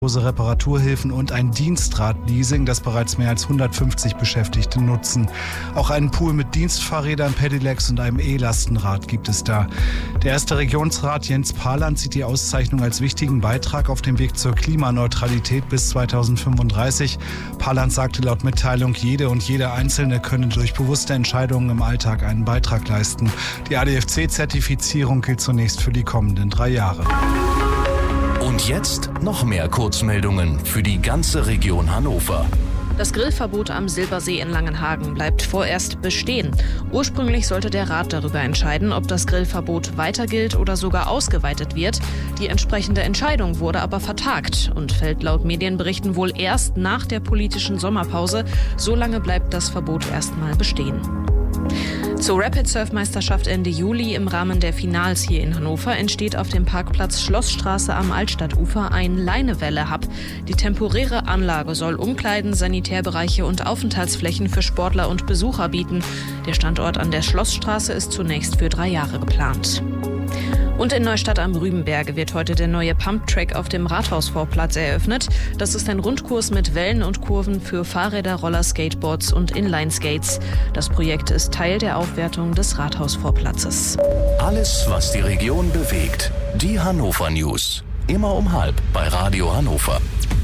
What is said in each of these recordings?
Reparaturhilfen und ein Dienstradleasing, das bereits mehr als 150 Beschäftigte nutzen. Auch einen Pool mit Dienstfahrrädern, Pedelecs und einem E-Lastenrad gibt es da. Der erste Regionsrat Jens Paland sieht die Auszeichnung als wichtigen Beitrag auf dem Weg zur Klimaneutralität bis 2035. Paland sagte laut Mitteilung, jede und jeder Einzelne könne durch bewusste Entscheidungen im Alltag einen Beitrag leisten. Die ADFC-Zertifizierung gilt zunächst für die kommenden 3 Jahre. Und jetzt noch mehr Kurzmeldungen für die ganze Region Hannover. Das Grillverbot am Silbersee in Langenhagen bleibt vorerst bestehen. Ursprünglich sollte der Rat darüber entscheiden, ob das Grillverbot weiter gilt oder sogar ausgeweitet wird. Die entsprechende Entscheidung wurde aber vertagt und fällt laut Medienberichten wohl erst nach der politischen Sommerpause. So lange bleibt das Verbot erstmal bestehen. Zur Rapid-Surf-Meisterschaft Ende Juli im Rahmen der Finals hier in Hannover entsteht auf dem Parkplatz Schlossstraße am Altstadtufer ein Leinewelle-Hub. Die temporäre Anlage soll Umkleiden, Sanitärbereiche und Aufenthaltsflächen für Sportler und Besucher bieten. Der Standort an der Schlossstraße ist zunächst für 3 Jahre geplant. Und in Neustadt am Rübenberge wird heute der neue Pumptrack auf dem Rathausvorplatz eröffnet. Das ist ein Rundkurs mit Wellen und Kurven für Fahrräder, Roller, Skateboards und Inline-Skates. Das Projekt ist Teil der Aufwertung des Rathausvorplatzes. Alles, was die Region bewegt. Die Hannover News. Immer um 12:30 bei Radio Hannover.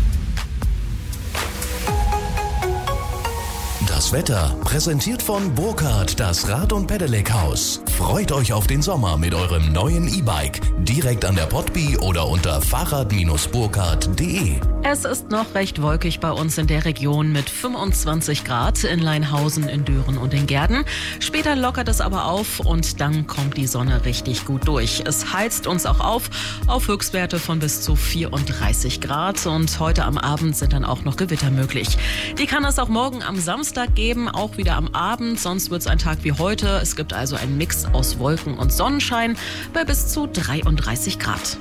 Das Wetter präsentiert von Burkhardt, das Rad- und Pedelec-Haus. Freut euch auf den Sommer mit eurem neuen E-Bike. Direkt an der Potby oder unter fahrrad-burkhardt.de. Es ist noch recht wolkig bei uns in der Region mit 25 Grad in Leinhausen, in Düren und in Gehrden. Später lockert es aber auf und dann kommt die Sonne richtig gut durch. Es heizt uns auch auf Höchstwerte von bis zu 34 Grad und heute am Abend sind dann auch noch Gewitter möglich. Die kann es auch morgen am Samstag geben, auch wieder am Abend, sonst wird es ein Tag wie heute. Es gibt also einen Mix aus Wolken und Sonnenschein bei bis zu 33 Grad.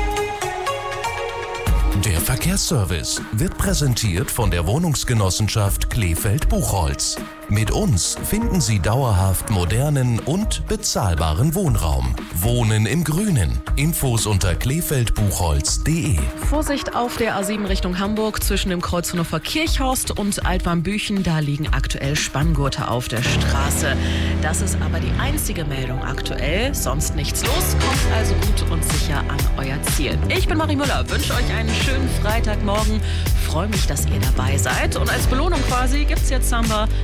Der Verkehrsservice wird präsentiert von der Wohnungsgenossenschaft Kleefeld-Buchholz. Mit uns finden Sie dauerhaft modernen und bezahlbaren Wohnraum. Wohnen im Grünen. Infos unter kleefeldbuchholz.de. Vorsicht auf der A7 Richtung Hamburg zwischen dem Kreuz Hannover Kirchhorst und Altwarmbüchen. Da liegen aktuell Spanngurte auf der Straße. Das ist aber die einzige Meldung aktuell. Sonst nichts los. Kommt also gut und sicher an euer Ziel. Ich bin Marie Müller. Wünsche euch einen schönen Freitagmorgen. Freue mich, dass ihr dabei seid. Und als Belohnung quasi gibt's jetzt Samba